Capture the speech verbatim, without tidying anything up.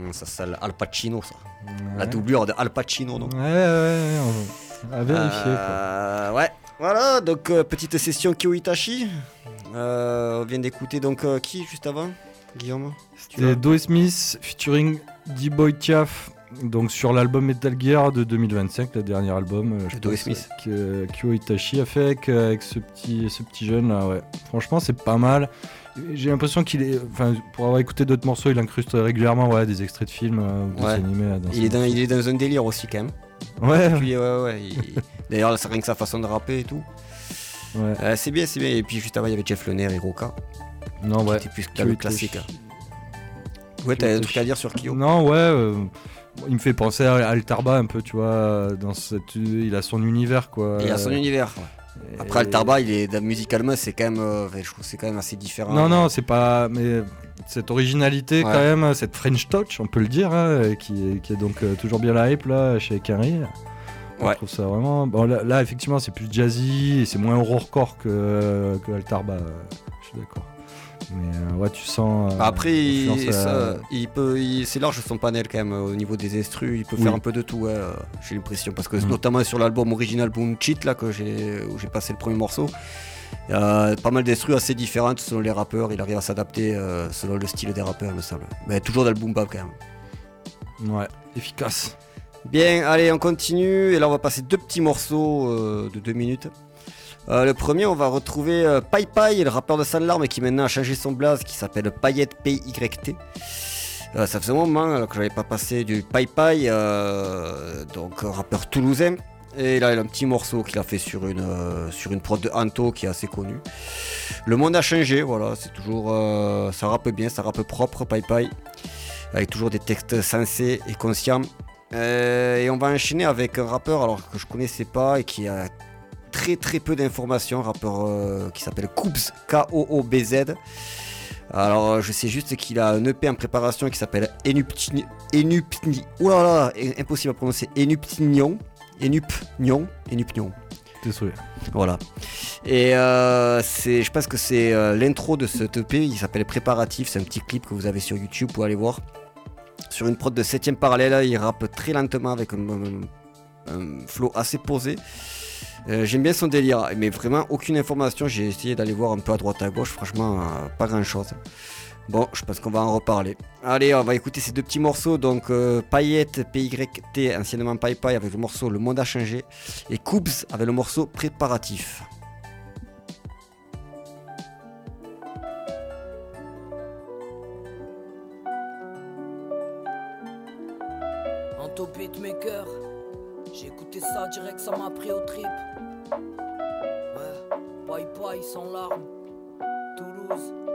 Ça s'appelle Al Pacino, ça. Ouais. La doublure de Al Pacino, non? Ouais, ouais, ouais, on... à vérifier. Euh, ouais, voilà, donc euh, petite session Kyo Itachi. Euh, on vient d'écouter donc euh, qui juste avant, Guillaume? C'était Doe Smith featuring D-Boy Tiaf, donc sur l'album Metal Gear de deux mille vingt-cinq, le dernier album. Euh, je Doe pense, Smith. Que Kyo Itachi a fait avec, avec ce petit, ce petit jeune là, ouais. Franchement, c'est pas mal. J'ai l'impression qu'il est, enfin, pour avoir écouté d'autres morceaux, il incruste régulièrement, ouais, des extraits de films euh, ou de Ouais. dessins animés. Là, dans Il est, dans, il est dans un délire aussi quand même. Ouais. Puis, ouais, ouais. Il... D'ailleurs, c'est rien que sa façon de rapper et tout. Ouais. Euh, c'est bien, c'est bien. Et puis juste avant, il y avait Jeff Lenner et Roca. Non, ouais. C'était plus que le classique. Hein. Ouais, Kyo t'as un Itachi. truc à dire sur Kyo? Non, ouais. Euh, il me fait penser à Altarba un peu, tu vois. Dans cette, il a son univers, quoi. Il a son univers. Ouais. Après, Et... Altarba, il est musicalement, c'est quand même, euh, je trouve, que c'est quand même assez différent. Non, non, c'est pas. Mais cette originalité, Ouais. quand même, cette French touch, on peut le dire, hein, qui, est, qui est donc euh, toujours bien la hype là chez Henry. Je Ouais. trouve ça vraiment. Bon, là, là, effectivement, c'est plus jazzy et c'est moins horrorcore que, que Altarba. euh, Je suis d'accord. Mais euh, ouais, tu sens. euh, Après, il, l'influence à- ça, il peut, il- c'est large son panel quand même au niveau des instrus. Il peut Oui. faire un peu de tout, ouais, euh, j'ai l'impression. Parce que Mm. notamment sur l'album original Boom Cheat, là, que j'ai, où j'ai passé le premier morceau, il y a pas mal d'instrus assez différentes selon les rappeurs. Il arrive à s'adapter euh, selon le style des rappeurs, il me semble. Mais toujours dans le boom bap quand même. Ouais, efficace. Bien, allez, on continue. Et là, on va passer deux petits morceaux euh, de deux minutes. Euh, le premier, on va retrouver euh, Pai Pai, le rappeur de Sanlarme qui maintenant a changé son blaze, qui s'appelle Payette P Y T. Euh, ça faisait un moment euh, que j'avais pas passé du Pai Pai, euh, donc euh, rappeur toulousain. Et là, il a un petit morceau qu'il a fait sur une, euh, sur une prod de Anto qui est assez connue. Le monde a changé, voilà, c'est toujours. Euh, ça rappe bien, ça rappe propre, Pai Pai. Avec toujours des textes sensés et conscients. Euh, et on va enchaîner avec un rappeur alors que je connaissais pas et qui a très très peu d'informations, un rappeur euh, qui s'appelle Koobz, K O O B Z. Alors je sais juste qu'il a un E P en préparation qui s'appelle Enuptini, Enuptini, oulala, impossible à prononcer, Enuptinion, Enupnion, Enupnion. Désolé. Voilà. Et euh, c'est, je pense que c'est euh, l'intro de cet E P, il s'appelle Préparatif, c'est un petit clip que vous avez sur YouTube, vous pouvez aller voir. Sur une prod de septième parallèle, il rappe très lentement avec un, un, un flow assez posé. Euh, j'aime bien son délire, mais vraiment aucune information. J'ai essayé d'aller voir un peu à droite à gauche, franchement, euh, pas grand chose. Bon, je pense qu'on va en reparler. Allez, on va écouter ces deux petits morceaux. Donc, euh, Payette, P Y T, anciennement Pai Pai, avec le morceau Le Monde a changé. Et Koobz avec le morceau Préparatif. Anto Beatmaker, j'ai écouté ça direct, ça m'a pris au trip. Ouais, Pai Pai sans larmes, Toulouse.